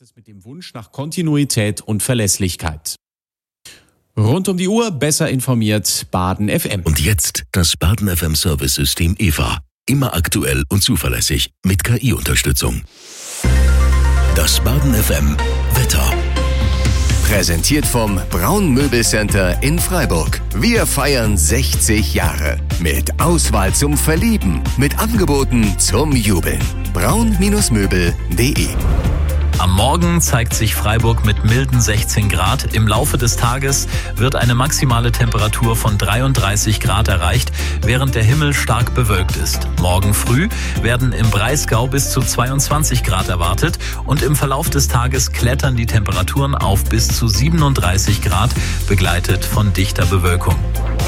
Startest mit dem Wunsch nach Kontinuität und Verlässlichkeit. Rund um die Uhr besser informiert Baden FM. Und jetzt das Baden FM Service-System EVA. Immer aktuell und zuverlässig mit KI-Unterstützung. Das Baden FM Wetter. Präsentiert vom Braun Möbelcenter in Freiburg. Wir feiern 60 Jahre. Mit Auswahl zum Verlieben. Mit Angeboten zum Jubeln. braun-möbel.de. Am Morgen zeigt sich Freiburg mit milden 16 Grad. Im Laufe des Tages wird eine maximale Temperatur von 33 Grad erreicht, während der Himmel stark bewölkt ist. Morgen früh werden im Breisgau bis zu 22 Grad erwartet und im Verlauf des Tages klettern die Temperaturen auf bis zu 37 Grad, begleitet von dichter Bewölkung.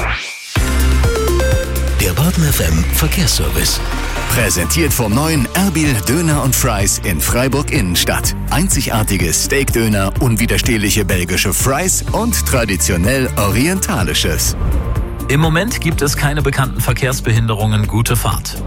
Der Baden FM Verkehrsservice. Präsentiert vom neuen Erbil Döner und Fries in Freiburg Innenstadt. Einzigartige Steakdöner, unwiderstehliche belgische Fries und traditionell orientalisches. Im Moment gibt es keine bekannten Verkehrsbehinderungen. Gute Fahrt.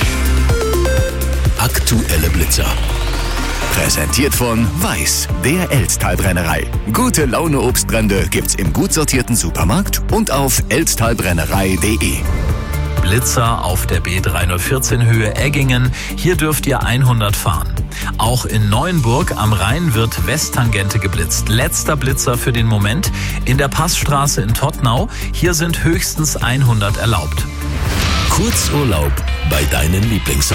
Aktuelle Blitzer. Präsentiert von Weiß, der Elztalbrennerei. Gute Laune Obstbrände gibt's im gut sortierten Supermarkt und auf elztalbrennerei.de. Blitzer auf der B314 Höhe Eggingen. Hier dürft ihr 100 fahren. Auch in Neuenburg am Rhein wird Westtangente geblitzt. Letzter Blitzer für den Moment. In der Passstraße in Tottnau. Hier sind höchstens 100 erlaubt. Kurzurlaub bei deinen Lieblingsorten.